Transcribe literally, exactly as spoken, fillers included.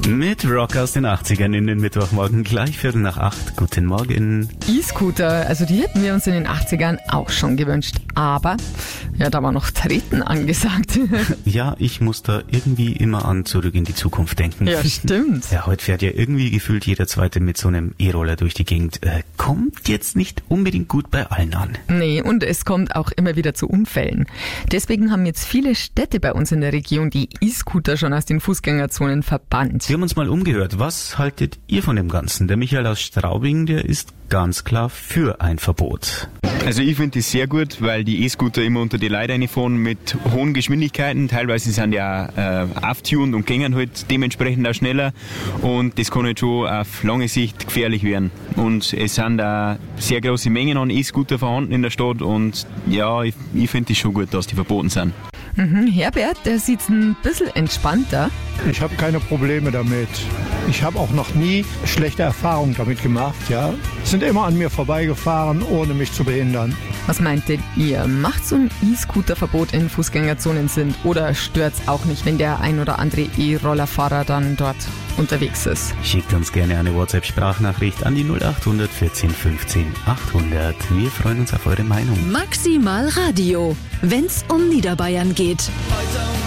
Mit Rock aus den achtzigern in den Mittwochmorgen, gleich Viertel nach acht. Guten Morgen. E-Scooter, also die hätten wir uns in den achtzigern auch schon gewünscht. Aber, ja, da war noch Treten angesagt. Ja, ich muss da irgendwie immer an Zurück in die Zukunft denken. Ja, stimmt. Ja, heute fährt ja irgendwie gefühlt jeder Zweite mit so einem E-Roller durch die Gegend. Äh, kommt jetzt nicht unbedingt gut bei allen an. Nee, und es kommt auch immer wieder zu Unfällen. Deswegen haben jetzt viele Städte bei uns in der Region die E-Scooter schon aus den Fußgängerzonen verbannt. Wir haben uns mal umgehört. Was haltet ihr von dem Ganzen? Der Michael aus Straubing, der ist ganz klar für ein Verbot. Also ich finde das sehr gut, weil die E-Scooter immer unter die Leute reinfahren mit hohen Geschwindigkeiten. Teilweise sind ja äh, auftuned und gehen halt dementsprechend auch schneller. Und das kann halt schon auf lange Sicht gefährlich werden. Und es sind da sehr große Mengen an E-Scooter vorhanden in der Stadt. Und ja, ich, ich finde es schon gut, dass die verboten sind. Mhm, Herbert, der sieht's ein bisschen entspannter. Ich habe keine Probleme damit. Ich habe auch noch nie schlechte Erfahrungen damit gemacht. Ja, sind immer an mir vorbeigefahren, ohne mich zu behindern. Was meint denn ihr? Macht so ein E-Scooter-Verbot in Fußgängerzonen Sinn? Oder stört's auch nicht, wenn der ein oder andere E-Rollerfahrer dann dort unterwegs ist? Schickt uns gerne eine WhatsApp-Sprachnachricht an die null acht hundert vierzehn fünfzehn achthundert. Wir freuen uns auf eure Meinung. Maximal Radio, wenn's um Niederbayern geht.